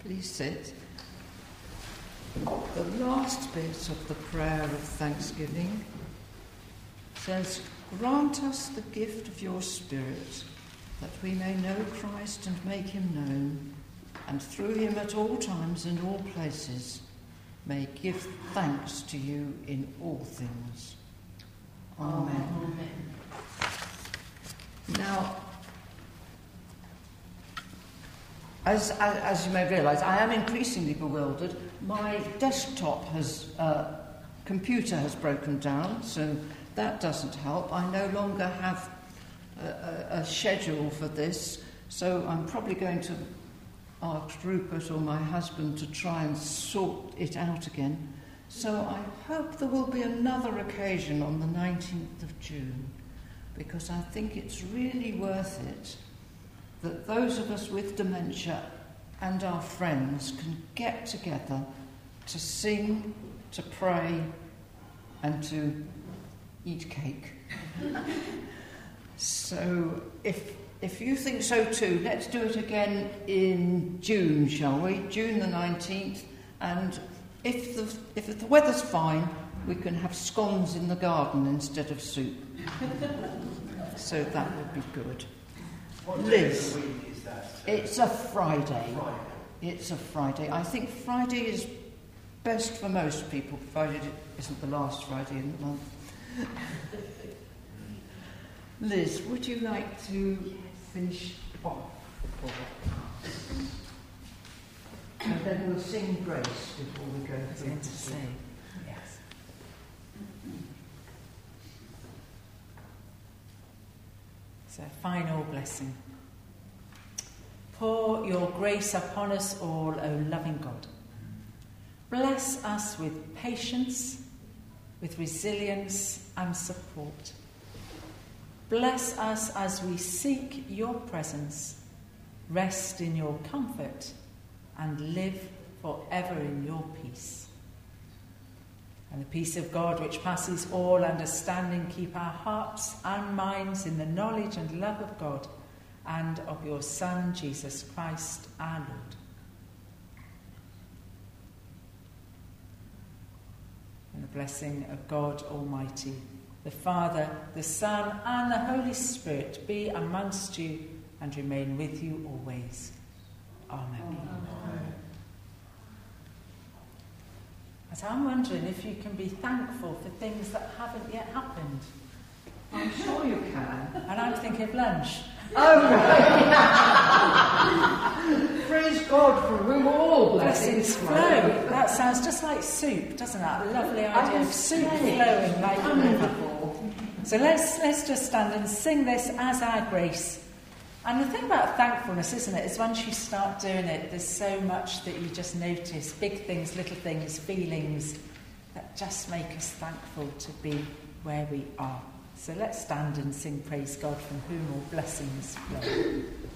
Please sit. The last bit of the prayer of thanksgiving says, "Grant us the gift of your Spirit, that we may know Christ and make him known, and through him at all times and all places may give thanks to you in all things. Amen." Amen. Now, as you may realise, I am increasingly bewildered. My desktop computer has broken down, so that doesn't help. I no longer have a schedule for this, so I'm probably going to ask Rupert or my husband to try and sort it out again. So I hope there will be another occasion on the 19th of June, because I think it's really worth it that those of us with dementia and our friends can get together to sing, to pray, and to eat cake. So if you think so too, let's do it again in June, shall we? June the 19th. And if the weather's fine, we can have scones in the garden instead of soup. So that would be good. What day Liz, of the week is that? it's a Friday. It's a Friday. I think Friday is best for most people, provided it isn't the last Friday in the month. Liz, would you like to finish off? And then we'll sing Grace before we go through to say. Yes. So, final blessing. Pour your grace upon us all, O loving God. Bless us with patience, with resilience and support. Bless us as we seek your presence, rest in your comfort, and live forever in your peace. And the peace of God, which passes all understanding, keep our hearts and minds in the knowledge and love of God and of your Son, Jesus Christ, our Lord. And the blessing of God Almighty, the Father, the Son, and the Holy Spirit be amongst you and remain with you always. Amen. Amen. So I'm wondering if you can be thankful for things that haven't yet happened. I'm sure you can. And I'm thinking of lunch. Oh, right. Praise God from whom all blessings Flow. flow. That sounds just like soup, doesn't it? A lovely idea of soup flowing like a river. So let's just stand and sing this as our grace. And the thing about thankfulness, isn't it, is once you start doing it, there's so much that you just notice, big things, little things, feelings, that just make us thankful to be where we are. So let's stand and sing Praise God from whom all blessings flow.